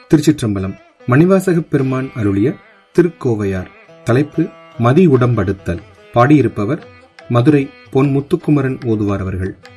திருச்சிற்றம்பலம். மணிவாசகப் பெருமான் அருளிய திருக்கோவையார். தலைப்பு மதி உடம்படுத்தல். பாடியிருப்பவர் மதுரை பொன் முத்துக்குமரன் ஓதுவார் அவர்கள்.